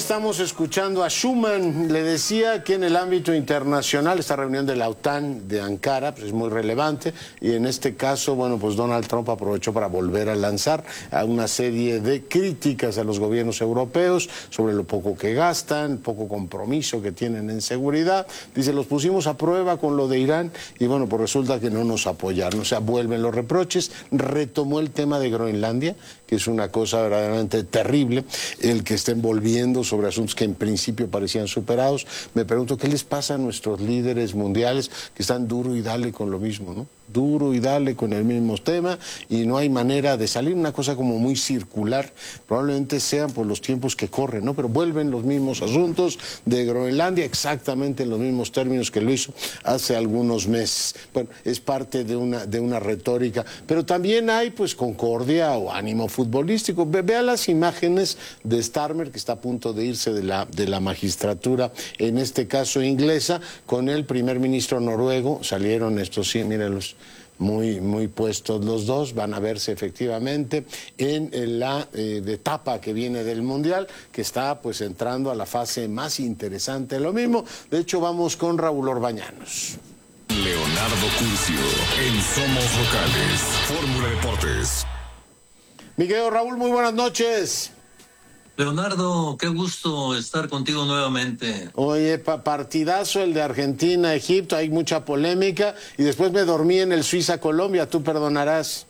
estamos escuchando a Schuman. Le decía que en el ámbito internacional esta reunión de la OTAN de Ankara pues, es muy relevante y en este caso, bueno, pues Donald Trump aprovechó para volver a lanzar a una serie de críticas a los gobiernos europeos sobre lo poco que gastan, poco compromiso que tienen en seguridad. Dice, los pusimos a prueba con lo de Irán y bueno, pues resulta que no nos apoyaron. O sea, vuelven los reproches. Retomó el tema de Groenlandia, que es una cosa verdaderamente terrible, el que estén volviendo sobre asuntos que en principio parecían superados. Me pregunto qué les pasa a nuestros líderes mundiales que están duro y dale con lo mismo, ¿no? Duro y dale con el mismo tema y no hay manera de salir, una cosa como muy circular, probablemente sean por los tiempos que corren, ¿no? Pero vuelven los mismos asuntos de Groenlandia exactamente en los mismos términos que lo hizo hace algunos meses. Bueno, es parte de una retórica, pero también hay pues concordia o ánimo futbolístico. Vea las imágenes de Starmer, que está a punto de irse de la magistratura, en este caso inglesa, con el primer ministro noruego. Salieron estos, sí, mírenlos, muy puestos los dos, van a verse efectivamente en la etapa que viene del Mundial, que está pues entrando a la fase más interesante de lo mismo. De hecho, vamos con Raúl Orbañanos. Leonardo Curcio, en Somos Locales, Fórmula Deportes. Mi querido Raúl, muy buenas noches. Leonardo, qué gusto estar contigo nuevamente. Oye, partidazo el de Argentina-Egipto, hay mucha polémica y después me dormí en el Suiza-Colombia, tú perdonarás.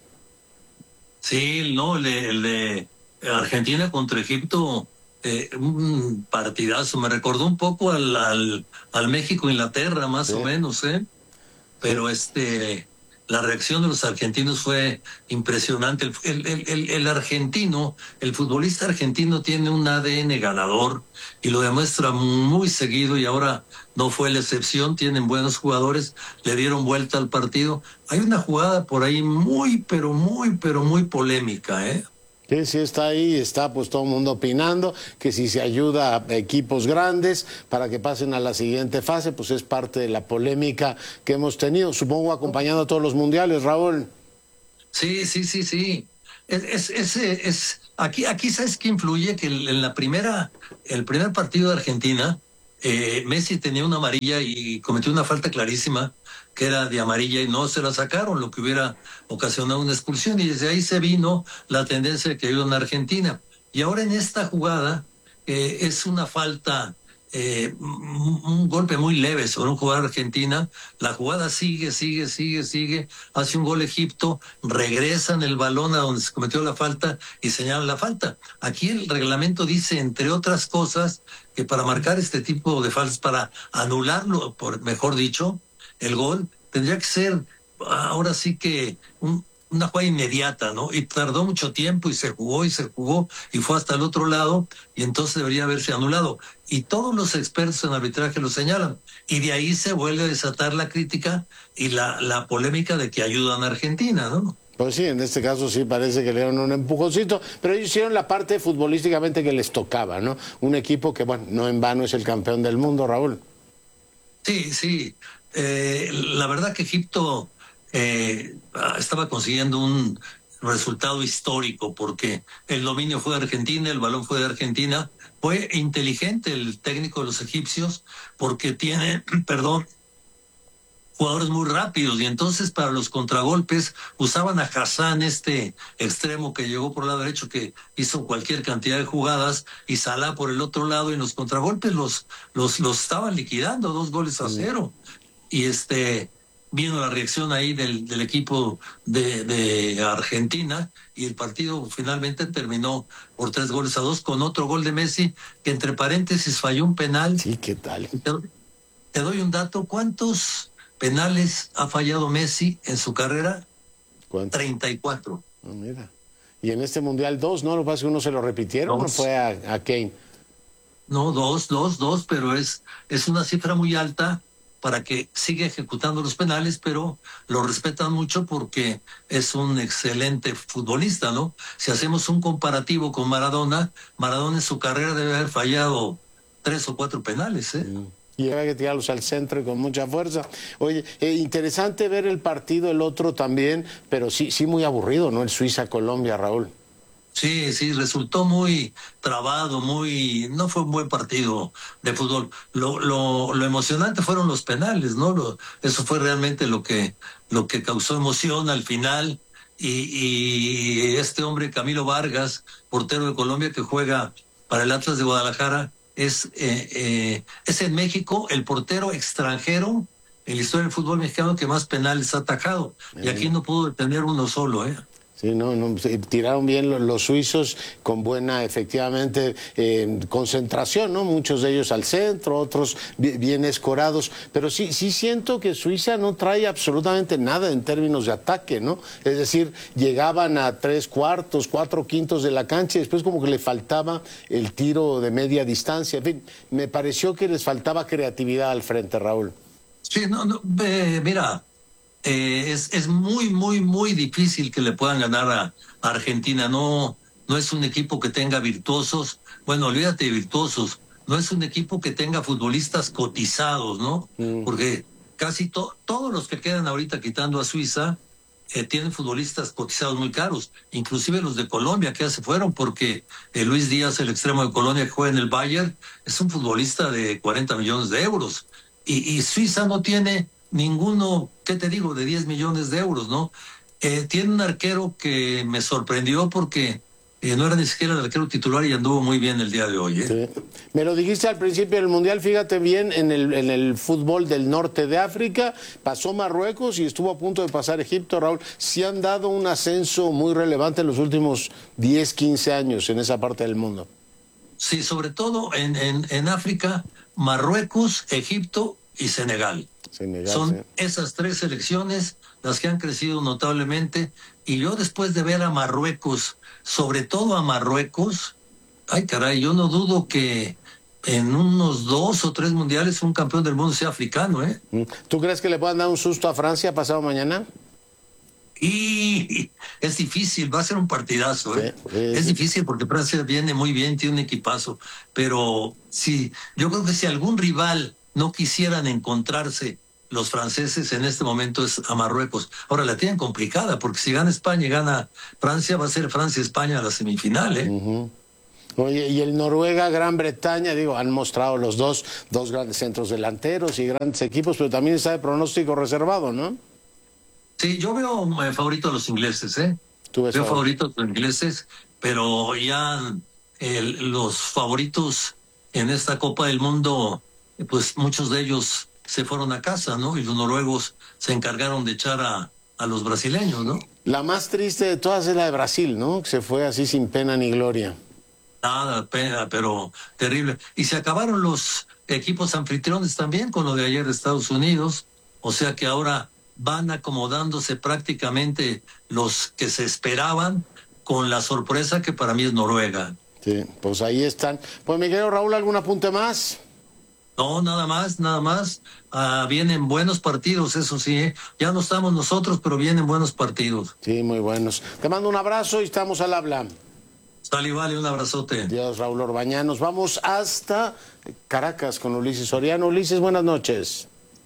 Sí, no, el de Argentina contra Egipto, un partidazo, me recordó un poco al México-Inglaterra, más Sí. o menos, pero la reacción de los argentinos fue impresionante. El argentino, el futbolista argentino tiene un ADN ganador y lo demuestra muy seguido y ahora no fue la excepción. Tienen buenos jugadores, le dieron vuelta al partido. Hay una jugada por ahí muy polémica, ¿eh? Sí, sí está ahí, está pues todo el mundo opinando que si se ayuda a equipos grandes para que pasen a la siguiente fase, pues es parte de la polémica que hemos tenido, supongo acompañando a todos los mundiales, Raúl. Sí. Aquí sabes que influye que el primer partido de Argentina, Messi tenía una amarilla y cometió una falta clarísima que era de amarilla y no se la sacaron, lo que hubiera ocasionado una expulsión, y desde ahí se vino la tendencia que hubo en Argentina. Y ahora en esta jugada es una falta, un golpe muy leve sobre un jugador argentina. La jugada sigue, hace un gol Egipto, regresan el balón a donde se cometió la falta y señalan la falta. Aquí el reglamento dice, entre otras cosas, que para marcar este tipo de faltas, para anularlo, mejor dicho, el gol, tendría que ser ahora sí que una jugada inmediata, ¿no? Y tardó mucho tiempo y se jugó y fue hasta el otro lado y entonces debería haberse anulado. Y todos los expertos en arbitraje lo señalan. Y de ahí se vuelve a desatar la crítica y la polémica de que ayudan a Argentina, ¿no? Pues sí, en este caso sí parece que le dieron un empujoncito, pero ellos hicieron la parte futbolísticamente que les tocaba, ¿no? Un equipo que, bueno, no en vano es el campeón del mundo, Raúl. Sí. La verdad que Egipto estaba consiguiendo un resultado histórico porque el dominio fue de Argentina, el balón fue de Argentina. Fue inteligente el técnico de los egipcios porque tiene, jugadores muy rápidos y entonces para los contragolpes usaban a Hassan, este extremo que llegó por el lado derecho, que hizo cualquier cantidad de jugadas, y Salah por el otro lado, y en los contragolpes los estaban liquidando 2-0. Y vino la reacción ahí del equipo de Argentina y el partido finalmente terminó por 3-2 con otro gol de Messi que entre paréntesis falló un penal. Sí, ¿qué tal? Te doy un dato, ¿cuántos penales ha fallado Messi en su carrera? ¿Cuánto? 34. Oh, mira. Y en este Mundial 2, ¿no? Lo que pasa es que uno se lo repitieron, ¿no? Fue a Kane. No, dos, pero es una cifra muy alta para que siga ejecutando los penales, pero lo respetan mucho porque es un excelente futbolista, ¿no? Si hacemos un comparativo con Maradona en su carrera debe haber fallado 3 o 4 penales, ¿eh? Y había que tirarlos al centro y con mucha fuerza. Oye, interesante ver el partido, el otro también, pero sí muy aburrido, ¿no? El Suiza-Colombia, Raúl. Sí, sí, resultó muy trabado, no fue un buen partido de fútbol. Lo emocionante fueron los penales, ¿no? Eso fue realmente lo que causó emoción al final. Y este hombre, Camilo Vargas, portero de Colombia que juega para el Atlas de Guadalajara, es en México el portero extranjero en la historia del fútbol mexicano que más penales ha atajado. Y aquí no pudo detener uno solo, ¿eh? Sí, no, tiraron bien los suizos con buena, efectivamente, concentración, ¿no? Muchos de ellos al centro, otros bien escorados, pero sí siento que Suiza no trae absolutamente nada en términos de ataque, ¿no? Es decir, llegaban a 3/4, 4/5 de la cancha y después como que le faltaba el tiro de media distancia. En fin, me pareció que les faltaba creatividad al frente, Raúl. Sí, mira, es muy difícil que le puedan ganar a Argentina. No es un equipo que tenga virtuosos. Bueno, olvídate de virtuosos. No es un equipo que tenga futbolistas cotizados, ¿no? Porque casi todos los que quedan ahorita quitando a Suiza tienen futbolistas cotizados muy caros. Inclusive los de Colombia que ya se fueron porque Luis Díaz, el extremo de Colombia que juega en el Bayern, es un futbolista de 40 millones de euros. Y Suiza no tiene ninguno, ¿qué te digo?, de 10 millones de euros, ¿no? Tiene un arquero que me sorprendió porque no era ni siquiera el arquero titular y anduvo muy bien el día de hoy, ¿eh? Sí. Me lo dijiste al principio del Mundial, fíjate bien, en el fútbol del norte de África, pasó Marruecos y estuvo a punto de pasar Egipto, Raúl. Sí han dado un ascenso muy relevante en los últimos 10, 15 años en esa parte del mundo. Sí, sobre todo en África, Marruecos, Egipto y Senegal. Son esas tres selecciones las que han crecido notablemente. Y yo después de ver a Marruecos, sobre todo a Marruecos, ay caray, yo no dudo que en unos 2 o 3 mundiales un campeón del mundo sea africano, ¿eh? ¿Tú crees que le puedan dar un susto a Francia pasado mañana? Y es difícil, va a ser un partidazo, ¿eh? Sí. Es difícil porque Francia viene muy bien, tiene un equipazo, pero sí, yo creo que si algún rival no quisieran encontrarse los franceses en este momento es a Marruecos. Ahora la tienen complicada porque si gana España y gana Francia va a ser Francia-España a la semifinal, ¿eh? Oye, y el Noruega-Gran Bretaña, digo, han mostrado los dos grandes centros delanteros y grandes equipos, pero también está de pronóstico reservado, ¿no? Sí, yo veo favorito a los ingleses, ¿eh? Veo favoritos a los ingleses, pero ya los favoritos en esta Copa del Mundo, pues muchos de ellos se fueron a casa, ¿no? Y los noruegos se encargaron de echar a los brasileños, ¿no? La más triste de todas es la de Brasil, ¿no? Que se fue así sin pena ni gloria. Nada, pena, pero terrible. Y se acabaron los equipos anfitriones también con lo de ayer de Estados Unidos, o sea que ahora van acomodándose prácticamente los que se esperaban con la sorpresa que para mí es Noruega. Sí, pues ahí están. Pues mi querido Raúl, ¿algún apunte más? No, nada más. Vienen buenos partidos, eso sí, ¿eh? Ya no estamos nosotros, pero vienen buenos partidos. Sí, muy buenos. Te mando un abrazo y estamos al habla. Sale, vale, un abrazote. Dios, Raúl Orbañanos. Vamos hasta Caracas con Ulises Soriano. Ulises, buenas noches.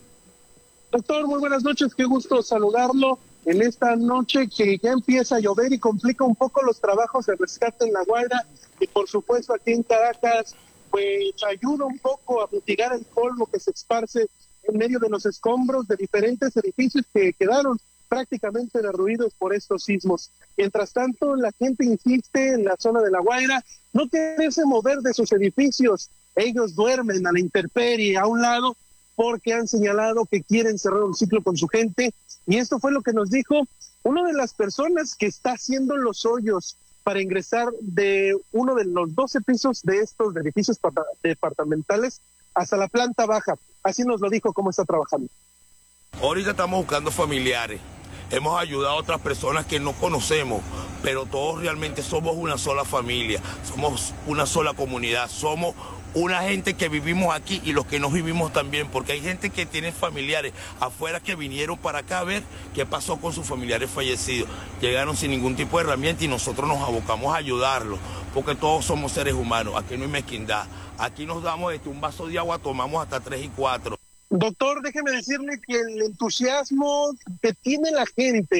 Doctor, muy buenas noches, qué gusto saludarlo en esta noche que ya empieza a llover y complica un poco los trabajos de rescate en La Guaira y por supuesto aquí en Caracas, pues ayuda un poco a mitigar el polvo que se esparce en medio de los escombros de diferentes edificios que quedaron prácticamente derruidos por estos sismos. Mientras tanto, la gente insiste en la zona de La Guaira no quererse mover de sus edificios. Ellos duermen a la intemperie a un lado porque han señalado que quieren cerrar un ciclo con su gente, y esto fue lo que nos dijo una de las personas que está haciendo los hoyos para ingresar de uno de los 12 pisos de estos edificios departamentales hasta la planta baja. Así nos lo dijo cómo está trabajando. Ahorita estamos buscando familiares, hemos ayudado a otras personas que no conocemos, pero todos realmente somos una sola familia, somos una sola comunidad, somos una gente que vivimos aquí y los que no vivimos también, porque hay gente que tiene familiares afuera que vinieron para acá a ver qué pasó con sus familiares fallecidos. Llegaron sin ningún tipo de herramienta y nosotros nos abocamos a ayudarlos, porque todos somos seres humanos, aquí no hay mezquindad. Aquí nos damos un vaso de agua, tomamos hasta 3 y 4. Doctor, déjeme decirle que el entusiasmo que tiene la gente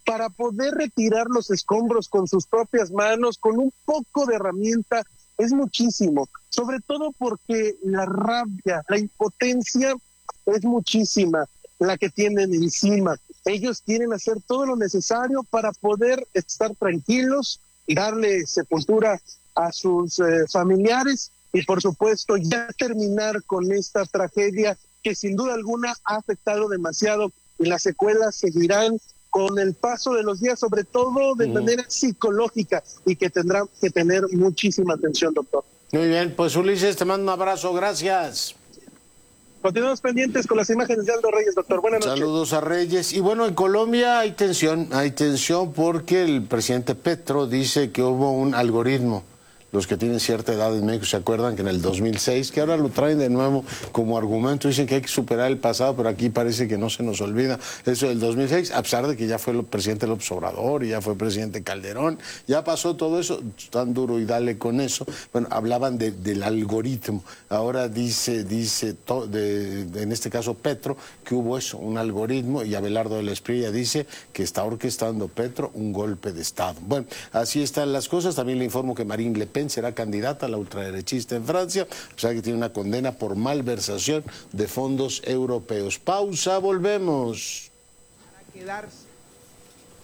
para poder retirar los escombros con sus propias manos, con un poco de herramienta, es muchísimo, sobre todo porque la rabia, la impotencia es muchísima la que tienen encima. Ellos quieren hacer todo lo necesario para poder estar tranquilos, darle sepultura a sus familiares y por supuesto ya terminar con esta tragedia que sin duda alguna ha afectado demasiado y las secuelas seguirán con el paso de los días, sobre todo de manera psicológica, y que tendrá que tener muchísima atención, doctor. Muy bien, pues Ulises, te mando un abrazo, gracias. Continuamos pendientes con las imágenes de Aldo Reyes, doctor. Buenas noches. Saludos a Reyes. Y bueno, en Colombia hay tensión porque el presidente Petro dice que hubo un algoritmo. Los que tienen cierta edad en México se acuerdan que en el 2006, que ahora lo traen de nuevo como argumento, dicen que hay que superar el pasado, pero aquí parece que no se nos olvida eso del 2006, a pesar de que ya fue el presidente López Obrador y ya fue presidente Calderón, ya pasó todo eso, tan duro y dale con eso. Bueno, hablaban del algoritmo, ahora dice en este caso Petro, que hubo eso, un algoritmo, y Abelardo de la Espriella dice que está orquestando Petro un golpe de Estado. Bueno, así están las cosas. También le informo que Marine Le Pen será candidata a la ultraderechista en Francia, o sea que tiene una condena por malversación de fondos europeos. Pausa, volvemos. Para quedarse.